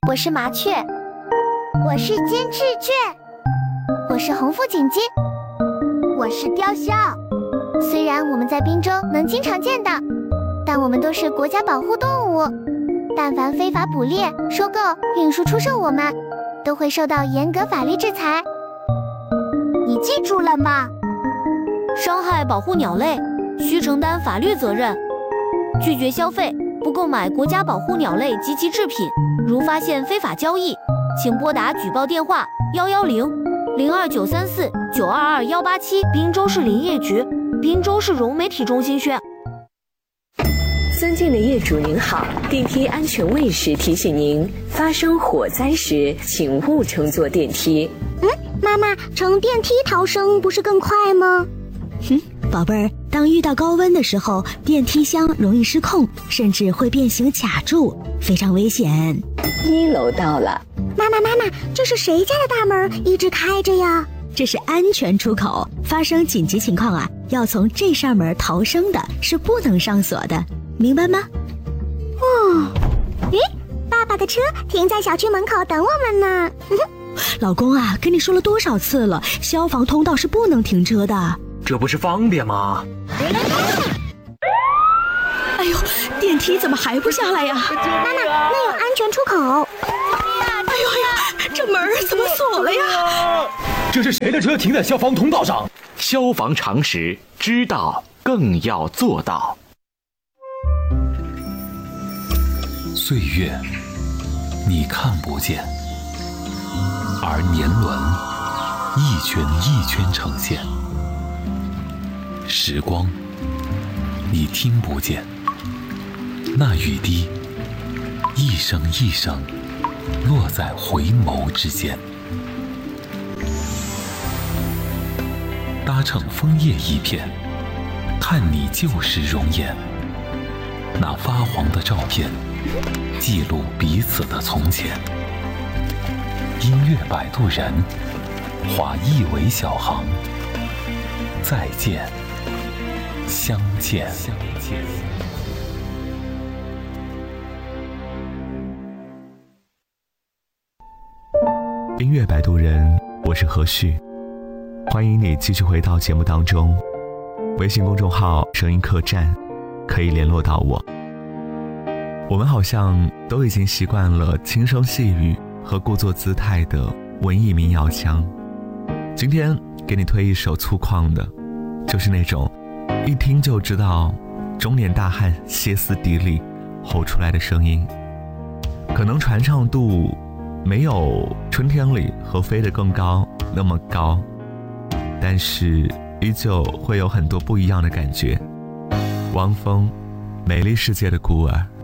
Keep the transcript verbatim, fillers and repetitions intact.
我是麻雀， 我是金翅雀， 我是红腹锦鸡， 我是雕鸮。 虽然我们在滨州能经常见到，但我们都是国家保护动物，但凡非法捕猎、收购、运输、出售我们，都会受到严格法律制裁。 你记住了吗？ 伤害保护鸟类，需承担法律责任。拒绝消费，不购买国家保护鸟类及其制品。如发现非法交易，请拨打举报电话幺幺零零二九三四九二二幺八七。滨州市林业局，滨州市融媒体中心宣。 尊敬的业主您好，电梯安全卫士提醒您，发生火灾时请勿乘坐电梯。 嗯，妈妈，乘电梯逃生不是更快吗？ 哼，宝贝儿，当遇到高温的时候，电梯箱容易失控，甚至会变形卡住，非常危险。 一楼到了。 妈妈妈妈，这是谁家的大门一直开着呀？ 这是安全出口，发生紧急情况啊，要从这扇门逃生的，是不能上锁的，明白吗？ 哦，咦，爸爸的车停在小区门口等我们呢。 老公啊，跟你说了多少次了，消防通道是不能停车的。 这不是方便吗？ 哎呦，电梯怎么还不下来呀？ 妈妈，那有安全出口。 哎呦哎呦，这门怎么锁了呀？ 这是谁的车停在消防通道上？ 消防常识，知道更要做到。 岁月，你看不见，而年轮一圈一圈呈现。时光，你听不见，那雨滴一声一声落在回眸之间。搭乘枫叶一片，看你旧时容颜。那发黄的照片，记录彼此的从前。音乐摆渡人，画一尾小航。再见，相见，相见。 音乐摆渡人，我是何旭，欢迎你继续回到节目当中。微信公众号声音客栈可以联络到我。我们好像都已经习惯了轻声细语和故作姿态的文艺民谣腔，今天给你推一首粗犷的，就是那种一听就知道中年大汉歇斯底里吼出来的声音。可能传唱度没有春天里和飞得更高那么高，但是依旧会有很多不一样的感觉。汪峰，美丽世界的孤儿。